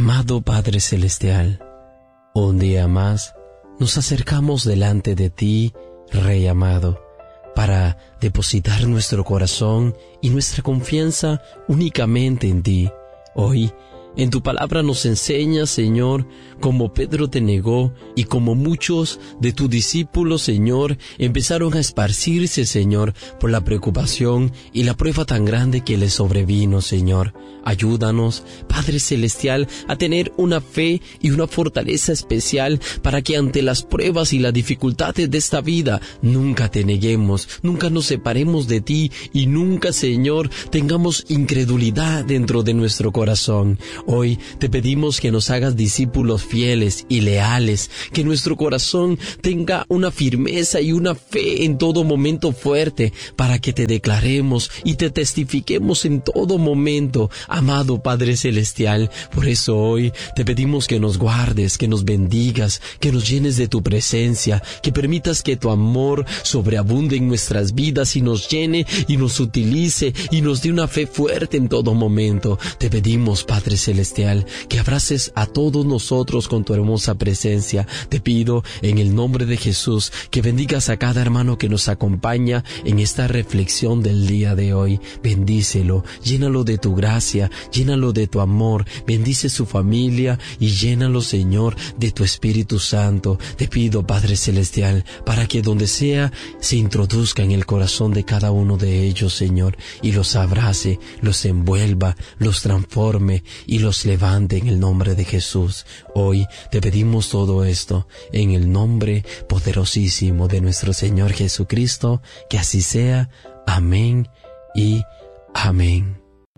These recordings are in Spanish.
Amado Padre Celestial, un día más nos acercamos delante de ti, Rey amado, para depositar nuestro corazón y nuestra confianza únicamente en ti. Hoy, en tu palabra nos enseñas, Señor, como Pedro te negó y como muchos de tus discípulos, Señor, empezaron a esparcirse, Señor, por la preocupación y la prueba tan grande que les sobrevino, Señor. Ayúdanos, Padre Celestial, a tener una fe y una fortaleza especial para que ante las pruebas y las dificultades de esta vida nunca te neguemos, nunca nos separemos de ti y nunca, Señor, tengamos incredulidad dentro de nuestro corazón. Hoy te pedimos que nos hagas discípulos fieles y leales, que nuestro corazón tenga una firmeza y una fe en todo momento fuerte, para que te declaremos y te testifiquemos en todo momento, amado Padre Celestial. Por eso hoy te pedimos que nos guardes, que nos bendigas, que nos llenes de tu presencia, que permitas que tu amor sobreabunde en nuestras vidas y nos llene y nos utilice y nos dé una fe fuerte en todo momento. Te pedimos, Padre Celestial, que abraces a todos nosotros con tu hermosa presencia. Te pido en el nombre de Jesús que bendigas a cada hermano que nos acompaña en esta reflexión del día de hoy. Bendícelo, llénalo de tu gracia, llénalo de tu amor, bendice su familia y llénalo, Señor, de tu Espíritu Santo. Te pido, Padre Celestial, para que donde sea se introduzca en el corazón de cada uno de ellos, Señor, y los abrace, los envuelva, los transforme y los levante en el nombre de Jesús. Hoy te pedimos todo esto en el nombre poderosísimo de nuestro Señor Jesucristo. Que así sea. Amén y amén.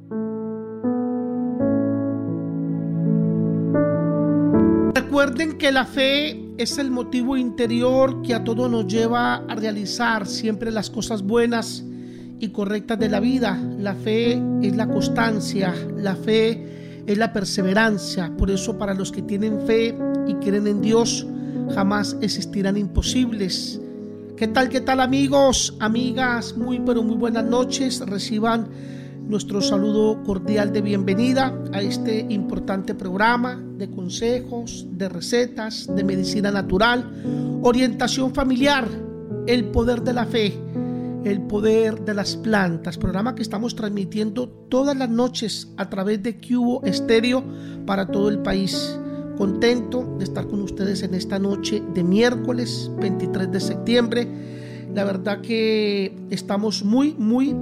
Recuerden que la fe es el motivo interior que a todos nos lleva a realizar siempre las cosas buenas y correctas de la vida. La fe es la constancia, la fe es la perseverancia. Por eso, para los que tienen fe y creen en Dios, jamás existirán imposibles. ¿Qué tal, amigos, amigas? Muy buenas noches. Reciban nuestro saludo cordial de bienvenida a este importante programa de consejos, de recetas, de medicina natural, orientación familiar, el poder de la fe, el poder de las plantas, programa que estamos transmitiendo todas las noches a través de Cubo Estéreo para todo el país. Contento de estar con ustedes en esta noche de miércoles 23 de septiembre. La verdad que estamos muy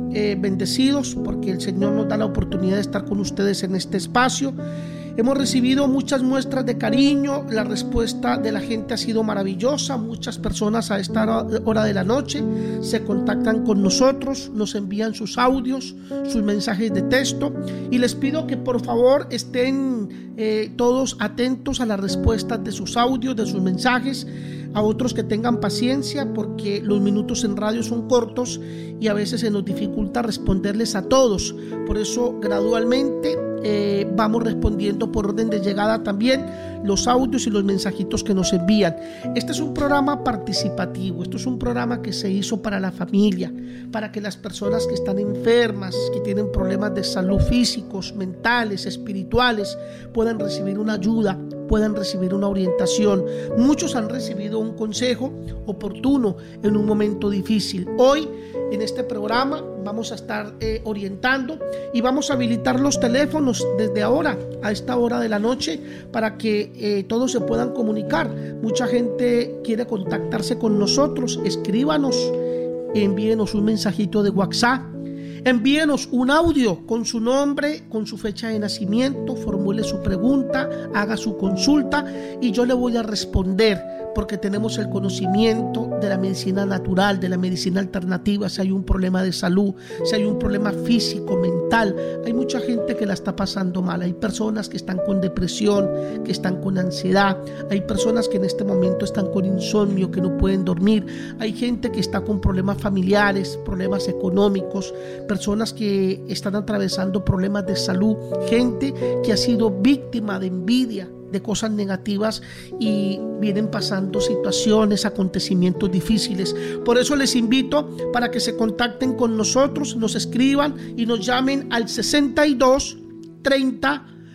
bendecidos porque el Señor nos da la oportunidad de estar con ustedes en este espacio. Hemos recibido muchas muestras de cariño, la respuesta de la gente ha sido maravillosa. Muchas personas a esta hora de la noche se contactan con nosotros, nos envían sus audios, sus mensajes de texto, y les pido que por favor estén todos atentos a las respuestas de sus audios, de sus mensajes. A otros que tengan paciencia, porque los minutos en radio son cortos y a veces se nos dificulta responderles a todos. Por eso gradualmente vamos respondiendo por orden de llegada también los audios y los mensajitos que nos envían. Este es un programa participativo, esto es un programa que se hizo para la familia, para que las personas que están enfermas, que tienen problemas de salud físicos, mentales, espirituales, puedan recibir una ayuda, puedan recibir una orientación. Muchos han recibido un consejo oportuno en un momento difícil. Hoy en este programa vamos a estar orientando y vamos a habilitar los teléfonos desde ahora a esta hora de la noche para que todos se puedan comunicar. Mucha gente quiere contactarse con nosotros. Escríbanos, envíenos un mensajito de WhatsApp, envíenos un audio con su nombre, con su fecha de nacimiento, formule su pregunta, haga su consulta y yo le voy a responder, porque tenemos el conocimiento de la medicina natural, de la medicina alternativa. Si hay un problema de salud, si hay un problema físico, mental, hay mucha gente que la está pasando mal. Hay personas que están con depresión, que están con ansiedad, hay personas que en este momento están con insomnio, que no pueden dormir, hay gente que está con problemas familiares, problemas económicos, personas que están atravesando problemas de salud, gente que ha sido víctima de envidia, de cosas negativas y vienen pasando situaciones, acontecimientos difíciles. Por eso les invito para que se contacten con nosotros, nos escriban y nos llamen al 62 30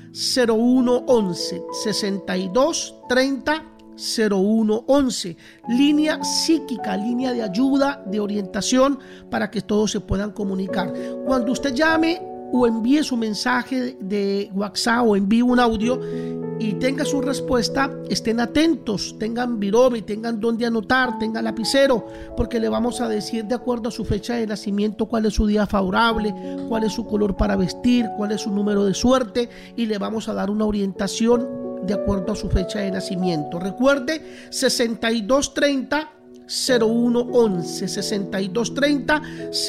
0111, 6230 0111, línea psíquica, línea de ayuda, de orientación para que todos se puedan comunicar. Cuando usted llame o envíe su mensaje de WhatsApp o envíe un audio y tenga su respuesta, estén atentos, tengan virome, tengan donde anotar, tengan lapicero, porque le vamos a decir de acuerdo a su fecha de nacimiento cuál es su día favorable, cuál es su color para vestir, cuál es su número de suerte, y le vamos a dar una orientación de acuerdo a su fecha de nacimiento. Recuerde, 6230 0111, 6230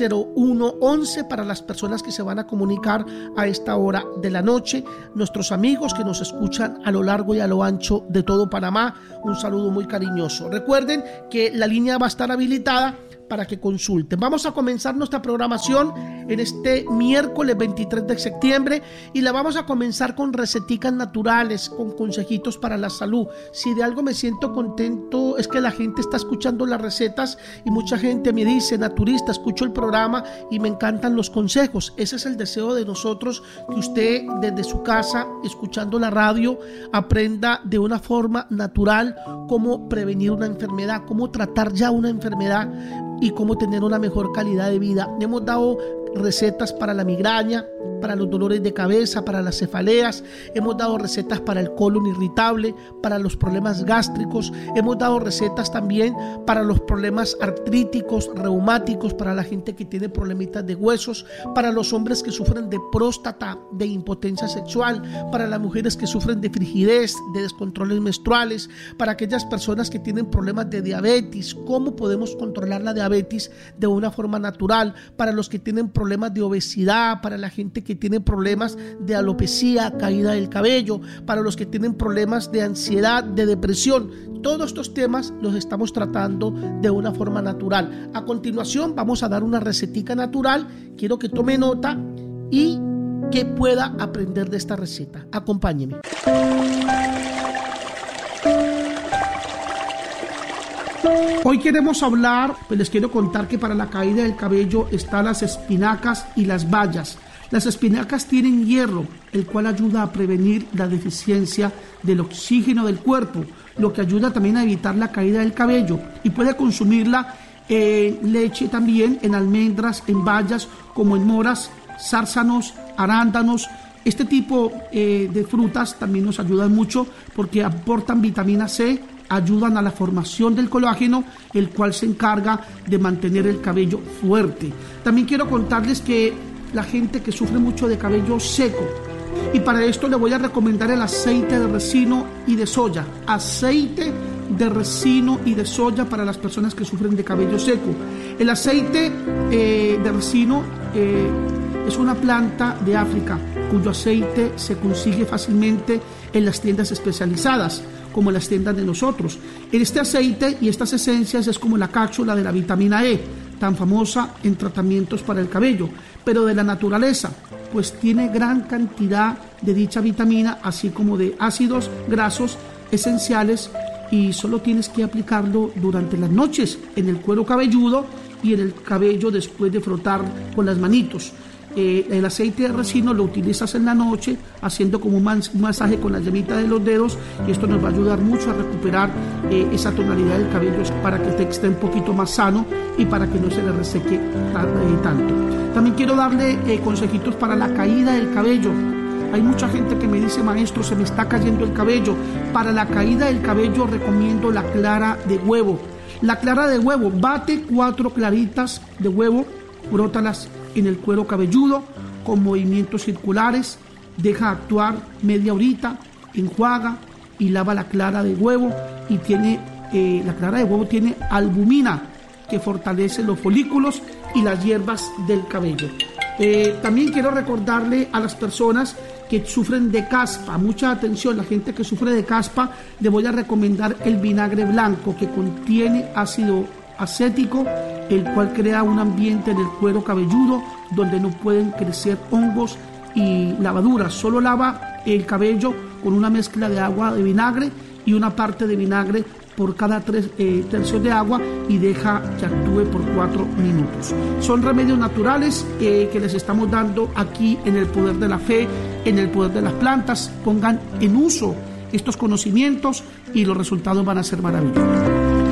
0111 para las personas que se van a comunicar a esta hora de la noche, nuestros amigos que nos escuchan a lo largo y a lo ancho de todo Panamá, un saludo muy cariñoso. Recuerden que la línea va a estar habilitada para que consulten. Vamos a comenzar nuestra programación en este miércoles 23 de septiembre y la vamos a comenzar con receticas naturales, con consejitos para la salud. Si de algo me siento contento es que la gente está escuchando las recetas y mucha gente me dice: naturista, escucho el programa y me encantan los consejos. Ese es el deseo de nosotros, que usted desde su casa, escuchando la radio, aprenda de una forma natural cómo prevenir una enfermedad, cómo tratar ya una enfermedad y cómo tener una mejor calidad de vida. Hemos dado recetas para la migraña, para los dolores de cabeza, para las cefaleas, hemos dado recetas para el colon irritable, para los problemas gástricos, hemos dado recetas también para los problemas artríticos, reumáticos, para la gente que tiene problemitas de huesos, para los hombres que sufren de próstata, de impotencia sexual, para las mujeres que sufren de frigidez, de descontroles menstruales, para aquellas personas que tienen problemas de diabetes, cómo podemos controlar la diabetes de una forma natural, para los que tienen problemas de obesidad, para la gente que tiene problemas de alopecia, caída del cabello, para los que tienen problemas de ansiedad, de depresión. Todos estos temas los estamos tratando de una forma natural. A continuación vamos a dar una recetica natural. Quiero que tome nota y que pueda aprender de esta receta. Acompáñeme. Hoy queremos hablar, pues les quiero contar que para la caída del cabello están las espinacas y las bayas. Las espinacas tienen hierro, el cual ayuda a prevenir la deficiencia del oxígeno del cuerpo, lo que ayuda también a evitar la caída del cabello, y puede consumirla en leche también, en almendras, en bayas, como en moras, zárzanos, arándanos. Este tipo de frutas también nos ayudan mucho porque aportan vitamina C, ayudan a la formación del colágeno, el cual se encarga de mantener el cabello fuerte. También quiero contarles que la gente que sufre mucho de cabello seco, y para esto le voy a recomendar el aceite de resino y de soya. Aceite de resino y de soya para las personas que sufren de cabello seco. El aceite de resino es una planta de África cuyo aceite se consigue fácilmente en las tiendas especializadas, como las tiendas de nosotros. Este aceite y estas esencias es como la cápsula de la vitamina E, tan famosa en tratamientos para el cabello, pero de la naturaleza, pues tiene gran cantidad de dicha vitamina, así como de ácidos grasos esenciales, y solo tienes que aplicarlo durante las noches en el cuero cabelludo y en el cabello después de frotar con las manitos. El aceite de resino lo utilizas en la noche haciendo como un masaje con la yemita de los dedos, y esto nos va a ayudar mucho a recuperar esa tonalidad del cabello para que esté un poquito más sano y para que no se le reseque tanto. También quiero darle consejitos para la caída del cabello. Hay mucha gente que me dice: maestro, se me está cayendo el cabello. Para la caída del cabello recomiendo la clara de huevo. La clara de huevo, bate 4 claritas de huevo, brótalas en el cuero cabelludo con movimientos circulares, deja actuar media horita, enjuaga y lava la clara de huevo. Y la clara de huevo tiene albumina, que fortalece los folículos y las hierbas del cabello. También quiero recordarle a las personas que sufren de caspa, mucha atención, la gente que sufre de caspa, le voy a recomendar el vinagre blanco, que contiene ácido acético, el cual crea un ambiente en el cuero cabelludo donde no pueden crecer hongos y lavaduras. Solo lava el cabello con una mezcla de agua de vinagre y una parte de vinagre por cada 3 tercios de agua, y deja que actúe por 4 minutos. Son remedios naturales que les estamos dando aquí en El Poder de la Fe, en el poder de las plantas, pongan en uso estos conocimientos y los resultados van a ser maravillosos.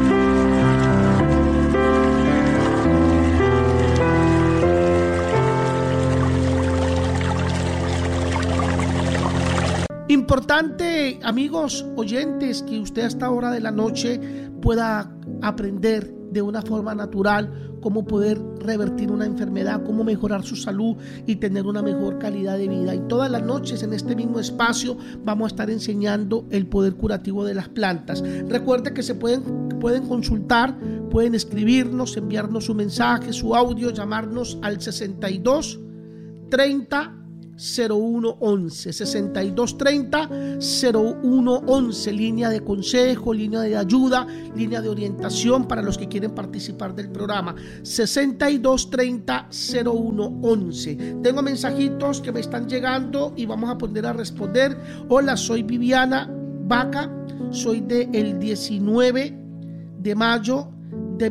Importante, amigos oyentes, que usted a esta hora de la noche pueda aprender de una forma natural cómo poder revertir una enfermedad, cómo mejorar su salud y tener una mejor calidad de vida. Y todas las noches en este mismo espacio vamos a estar enseñando el poder curativo de las plantas. Recuerde que se pueden consultar, pueden escribirnos, enviarnos su mensaje, su audio, llamarnos al 62 30 0111 6230 0111, línea de consejo, línea de ayuda, línea de orientación para los que quieren participar del programa. 6230 0111. Tengo mensajitos que me están llegando y vamos a poner a responder. Hola, soy Viviana Vaca, soy del 19 de mayo de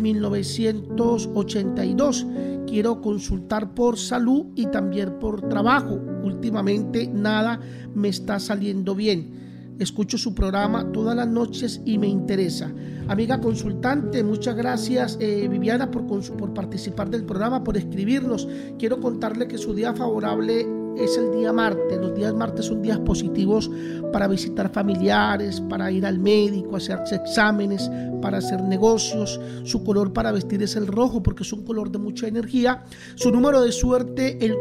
1982. Quiero consultar por salud y también por trabajo. Últimamente nada me está saliendo bien. Escucho su programa todas las noches y me interesa. Amiga consultante, muchas gracias Viviana por participar del programa, por escribirnos. Quiero contarle que su día favorable es el día martes. Los días martes son días positivos para visitar familiares, para ir al médico, hacerse exámenes, para hacer negocios. Su color para vestir es el rojo porque es un color de mucha energía. Su número de suerte el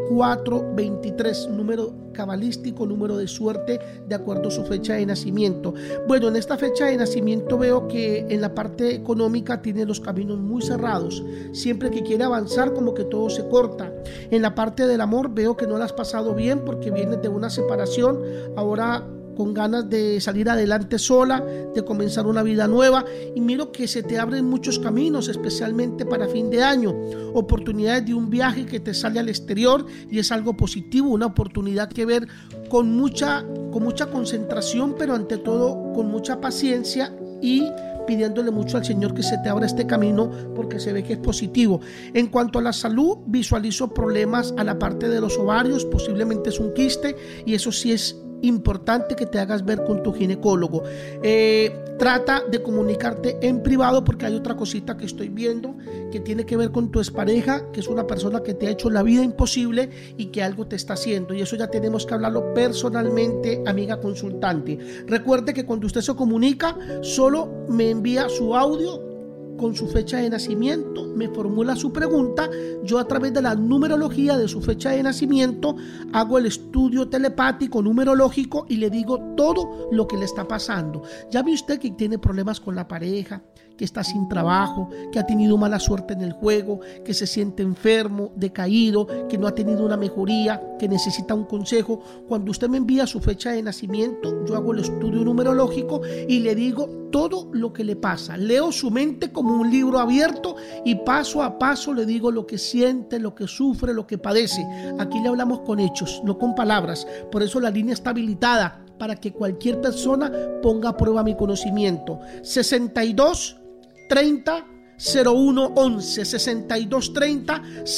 423, número cabalístico, número de suerte de acuerdo a su fecha de nacimiento. Bueno, en esta fecha de nacimiento veo que en la parte económica tiene los caminos muy cerrados. Siempre que quiere avanzar como que todo se corta. En la parte del amor veo que no la has pasado bien porque vienes de una separación, ahora con ganas de salir adelante sola, de comenzar una vida nueva, y miro que se te abren muchos caminos, especialmente para fin de año, oportunidades de un viaje que te sale al exterior y es algo positivo, una oportunidad que ver con mucha concentración, pero ante todo con mucha paciencia y pidiéndole mucho al Señor que se te abra este camino porque se ve que es positivo. En cuanto a la salud, visualizo problemas a la parte de los ovarios, posiblemente es un quiste y eso sí es importante que te hagas ver con tu ginecólogo. Trata de comunicarte en privado porque hay otra cosita que estoy viendo que tiene que ver con tu expareja, que es una persona que te ha hecho la vida imposible y que algo te está haciendo, y eso ya tenemos que hablarlo personalmente, amiga consultante. Recuerde que cuando usted se comunica, solo me envía su audio con su fecha de nacimiento, me formula su pregunta, yo a través de la numerología de su fecha de nacimiento hago el estudio telepático numerológico y le digo todo lo que le está pasando. Ya ve usted que tiene problemas con la pareja, que está sin trabajo, que ha tenido mala suerte en el juego, que se siente enfermo, decaído, que no ha tenido una mejoría, que necesita un consejo. Cuando usted me envía su fecha de nacimiento, yo hago el estudio numerológico y le digo todo lo que le pasa. Leo su mente como un libro abierto y paso a paso le digo lo que siente, lo que sufre, lo que padece. Aquí le hablamos con hechos, no con palabras. Por eso la línea está habilitada para que cualquier persona ponga a prueba mi conocimiento. 62 30 0111 62 30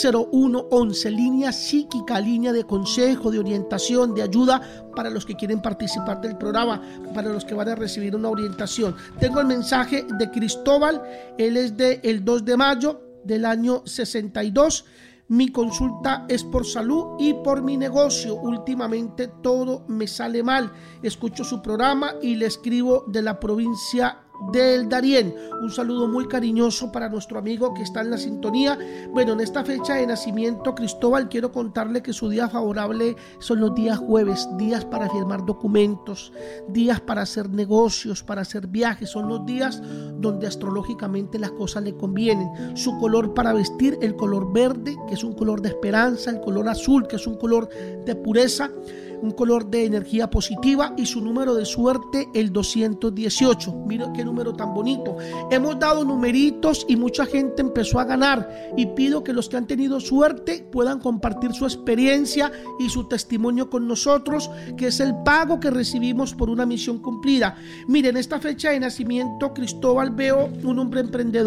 0111, línea psíquica, línea de consejo, de orientación, de ayuda para los que quieren participar del programa, para los que van a recibir una orientación. Tengo el mensaje de Cristóbal, él es del 2 de mayo del año 62. Mi consulta es por salud y por mi negocio. Últimamente todo me sale mal. Escucho su programa y le escribo de la provincia del Darién. Un saludo muy cariñoso para nuestro amigo que está en la sintonía. Bueno, en esta fecha de nacimiento, Cristóbal, quiero contarle que su día favorable son los días jueves, días para firmar documentos, días para hacer negocios, para hacer viajes. Son los días donde astrológicamente las cosas le convienen. Su color para vestir, el color verde, que es un color de esperanza, el color azul, que es un color de pureza, un color de energía positiva, y su número de suerte el 218. Mira qué número tan bonito. Hemos dado numeritos y mucha gente empezó a ganar, y pido que los que han tenido suerte puedan compartir su experiencia y su testimonio con nosotros, que es el pago que recibimos por una misión cumplida. Miren, esta fecha de nacimiento, Cristóbal, veo un hombre emprendedor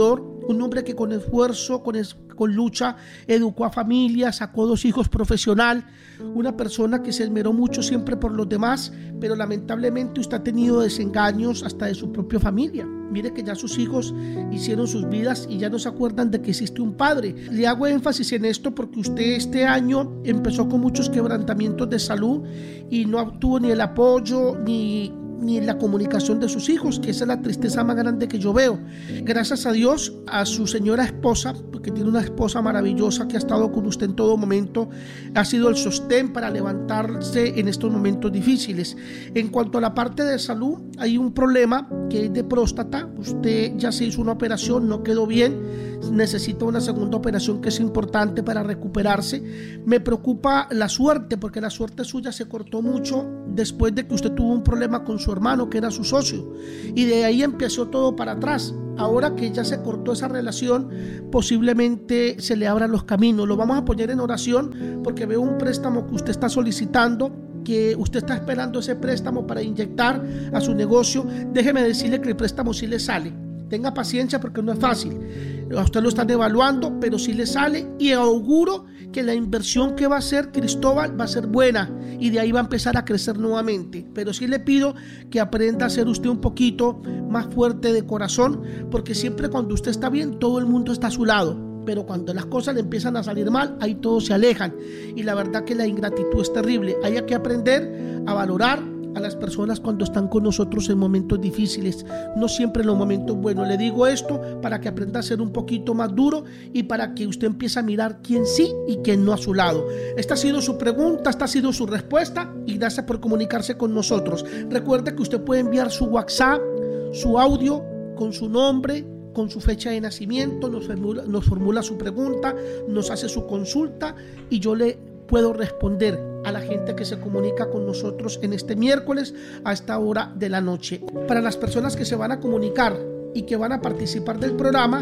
un hombre que con esfuerzo, con lucha, educó a familias, sacó 2 hijos profesional, una persona que se esmeró mucho siempre por los demás, pero lamentablemente usted ha tenido desengaños hasta de su propia familia. Mire que ya sus hijos hicieron sus vidas y ya no se acuerdan de que existe un padre. Le hago énfasis en esto porque usted este año empezó con muchos quebrantamientos de salud y no obtuvo ni el apoyo ni la comunicación de sus hijos, que esa es la tristeza más grande que yo veo. Gracias a Dios, a su señora esposa, porque tiene una esposa maravillosa que ha estado con usted en todo momento, ha sido el sostén para levantarse en estos momentos difíciles. En cuanto a la parte de salud, hay un problema que es de próstata. Usted ya se hizo una operación, no quedó bien, necesita una segunda operación que es importante para recuperarse. Me preocupa la suerte, porque la suerte suya se cortó mucho después de que usted tuvo un problema con su hermano, que era su socio, y de ahí empezó todo para atrás. Ahora que ya se cortó esa relación, posiblemente se le abran los caminos. Lo vamos a poner en oración porque veo un préstamo que usted está solicitando, que usted está esperando ese préstamo para inyectar a su negocio. Déjeme decirle que el préstamo sí le sale. Tenga paciencia porque no es fácil. A usted lo están evaluando, pero sí le sale, y auguro que la inversión que va a hacer Cristóbal va a ser buena y de ahí va a empezar a crecer nuevamente. Pero sí le pido que aprenda a ser usted un poquito más fuerte de corazón, porque siempre cuando usted está bien, todo el mundo está a su lado. Pero cuando las cosas le empiezan a salir mal, ahí todos se alejan. Y la verdad que la ingratitud es terrible. Hay que aprender a valorar a las personas cuando están con nosotros en momentos difíciles, no siempre en los momentos buenos. Le digo esto para que aprenda a ser un poquito más duro y para que usted empiece a mirar quién sí y quién no a su lado. Esta ha sido su pregunta, esta ha sido su respuesta, y gracias por comunicarse con nosotros. Recuerde que usted puede enviar su WhatsApp, su audio con su nombre, con su fecha de nacimiento, nos formula su pregunta, nos hace su consulta y yo le puedo responder a la gente que se comunica con nosotros en este miércoles a esta hora de la noche. Para las personas que se van a comunicar y que van a participar del programa,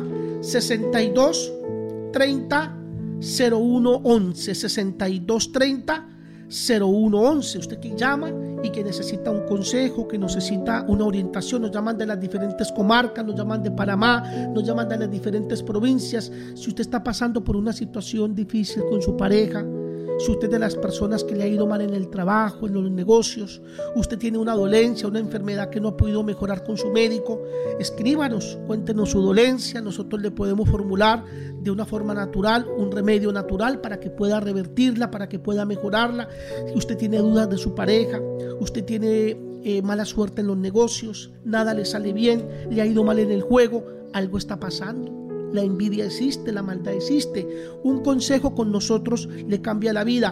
62 30 0111, 62 30 0111. Usted que llama y que necesita un consejo, que necesita una orientación, nos llaman de las diferentes comarcas, nos llaman de Panamá, nos llaman de las diferentes provincias. Si usted está pasando por una situación difícil con su pareja, si usted es de las personas que le ha ido mal en el trabajo, en los negocios, usted tiene una dolencia, una enfermedad que no ha podido mejorar con su médico, escríbanos, cuéntenos su dolencia. Nosotros le podemos formular de una forma natural un remedio natural para que pueda revertirla, para que pueda mejorarla. Si usted tiene dudas de su pareja, usted tiene mala suerte en los negocios, nada le sale bien, le ha ido mal en el juego, algo está pasando. La envidia existe, la maldad existe. Un consejo con nosotros le cambia la vida.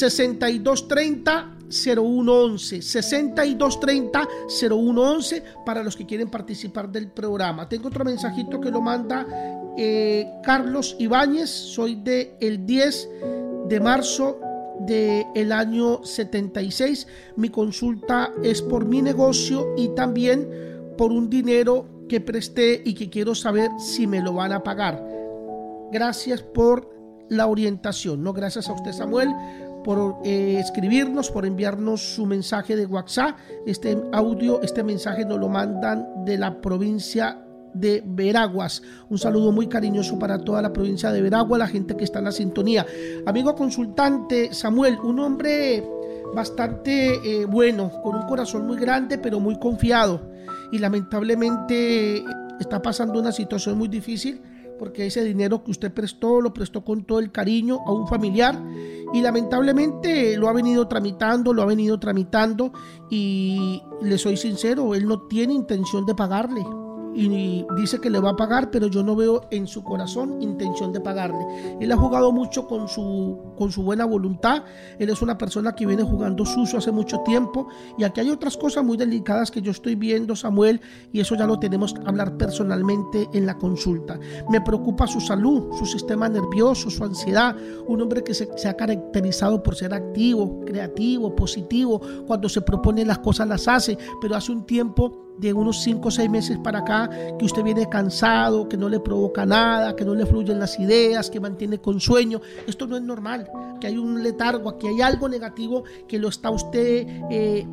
6230 0111, 6230 0111 para los que quieren participar del programa. Tengo otro mensajito que lo manda Carlos Ibáñez. Soy del 10 de marzo del año 76. Mi consulta es por mi negocio y también por un dinero que presté y que quiero saber si me lo van a pagar. Gracias por la orientación. No, gracias a usted, Samuel, por escribirnos, por enviarnos su mensaje de WhatsApp. Este audio, este mensaje nos lo mandan de la provincia de Veraguas. Un saludo muy cariñoso para toda la provincia de Veraguas, la gente que está en la sintonía. Amigo consultante Samuel, un hombre bastante bueno, con un corazón muy grande, pero muy confiado. Y lamentablemente está pasando una situación muy difícil porque ese dinero que usted prestó, lo prestó con todo el cariño a un familiar y lamentablemente lo ha venido tramitando y le soy sincero, él no tiene intención de pagarle. Y dice que le va a pagar, pero yo no veo en su corazón intención de pagarle. Él ha jugado mucho con su buena voluntad. Él es una persona que viene jugando sucio hace mucho tiempo. Y aquí hay otras cosas muy delicadas que yo estoy viendo, Samuel, y eso ya lo tenemos que hablar personalmente en la consulta. Me preocupa su salud, su sistema nervioso, su ansiedad. Un hombre que se ha caracterizado por ser activo, creativo, positivo. Cuando se propone las cosas las hace, pero hace un tiempo de unos 5 o 6 meses para acá que usted viene cansado, que no le provoca nada, que no le fluyen las ideas, que mantiene con sueño. Esto no es normal, que hay un letargo, aquí hay algo negativo que lo está usted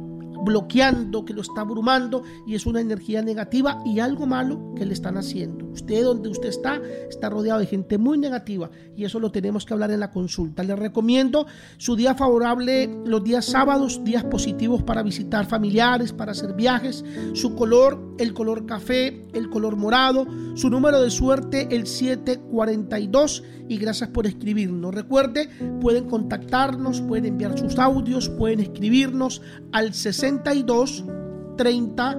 bloqueando, que lo está abrumando y es una energía negativa y algo malo que le están haciendo. Usted, donde usted está rodeado de gente muy negativa y eso lo tenemos que hablar en la consulta. Les recomiendo su día favorable los días sábados, días positivos para visitar familiares, para hacer viajes. Su color, el color café, el color morado. Su número de suerte, el 742. Y gracias por escribirnos. Recuerde, pueden contactarnos, pueden enviar sus audios, pueden escribirnos al 62 30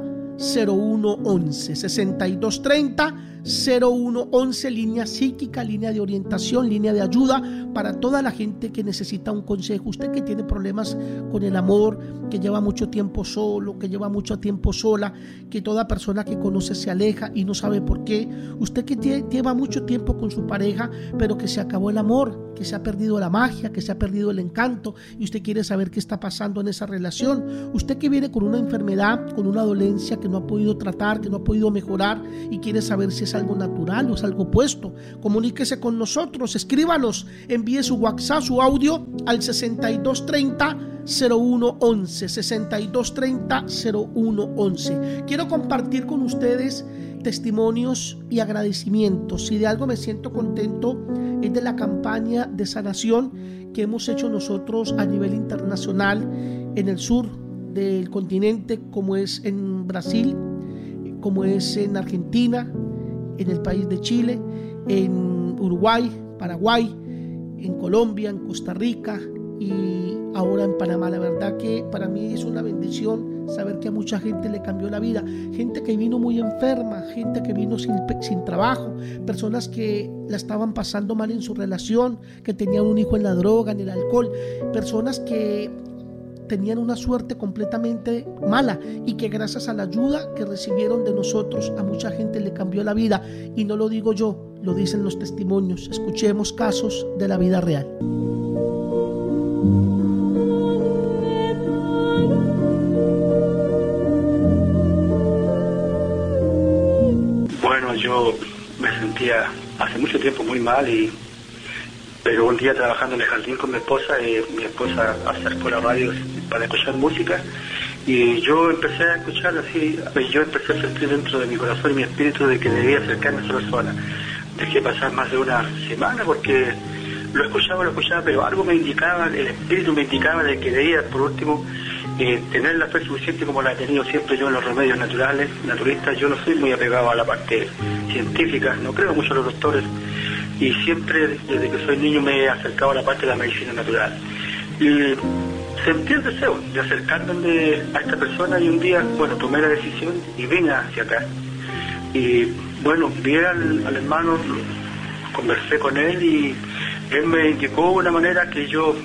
0111 6230 0111, línea psíquica, línea de orientación, línea de ayuda para toda la gente que necesita un consejo. Usted que tiene problemas con el amor, que lleva mucho tiempo solo, que lleva mucho tiempo sola, que toda persona que conoce se aleja y no sabe por qué. Usted que lleva mucho tiempo con su pareja, pero que se acabó el amor, que se ha perdido la magia, que se ha perdido el encanto y usted quiere saber qué está pasando en esa relación. Usted que viene con una enfermedad, con una dolencia que no ha podido tratar, que no ha podido mejorar y quiere saber si es algo natural o es algo puesto. Comuníquese con nosotros, escríbanos, envíe su WhatsApp, su audio al 6230 0111 6230 0111. Quiero compartir con ustedes testimonios y agradecimientos. Si de algo me siento contento es de la campaña de sanación que hemos hecho nosotros a nivel internacional en el sur del continente, como es en Brasil, como es en Argentina, en el país de Chile, en Uruguay, Paraguay, en Colombia, en Costa Rica y ahora en Panamá. La verdad que para mí es una bendición saber que a mucha gente le cambió la vida, gente que vino muy enferma, gente que vino sin trabajo, personas que la estaban pasando mal en su relación, que tenían un hijo en la droga, en el alcohol, personas que tenían una suerte completamente mala y que gracias a la ayuda que recibieron de nosotros a mucha gente le cambió la vida. Y no lo digo yo, lo dicen los testimonios. Escuchemos casos de la vida real. Bueno, yo me sentía hace mucho tiempo muy mal pero un día trabajando en el jardín con mi esposa acercó la radio para escuchar música y yo empecé a escuchar así, yo empecé a sentir dentro de mi corazón y mi espíritu de que debía acercarme a esa persona. Dejé pasar más de una semana porque lo escuchaba, pero algo me indicaba, el espíritu me indicaba de que debía, por último, tener la fe suficiente como la he tenido siempre yo en los remedios naturales, naturistas. Yo no soy muy apegado a la parte científica, no creo mucho en los doctores. Y siempre, desde que soy niño, me he acercado a la parte de la medicina natural. Y sentí el deseo de acercarme a esta persona y un día, tomé la decisión y vine hacia acá. Y vi al hermano, conversé con él y él me indicó una manera que yo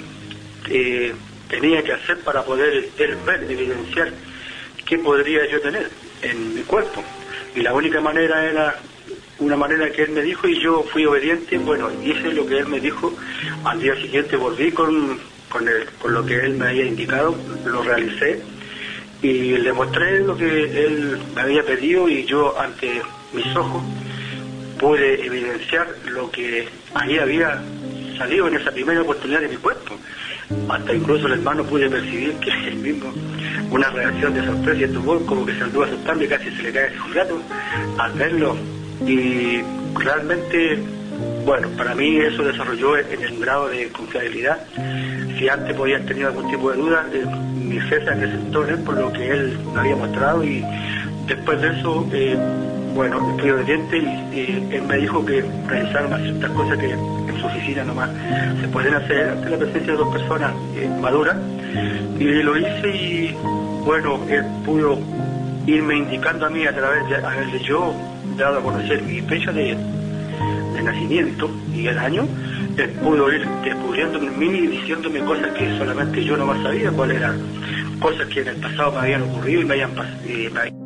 tenía que hacer para poder ver, evidenciar qué podría yo tener en mi cuerpo. Y la única manera era una manera que él me dijo y yo fui obediente. Hice lo que él me dijo. Al día siguiente volví con lo que él me había indicado, lo realicé y le mostré lo que él me había pedido y yo ante mis ojos pude evidenciar lo que ahí había salido en esa primera oportunidad de mi cuerpo. Hasta incluso el hermano pude percibir que él mismo, una reacción de sorpresa y tuvo como que se anduvo asustando y casi se le cae un rato al verlo. Y realmente, para mí eso desarrolló en el grado de confiabilidad. Si antes podían tener algún tipo de duda, mi fe se acrecentó en él por lo que él me había mostrado y después de eso, fui obediente y él me dijo que realizaron ciertas cosas que en su oficina nomás se pueden hacer ante la presencia de dos personas maduras y lo hice y él pudo irme indicando a mí a través de haberle yo dado a conocer mi fecha de nacimiento y el año. Él pudo ir descubriéndome en mí y diciéndome cosas que solamente yo no más sabía cuáles eran, cosas que en el pasado me habían ocurrido y me habían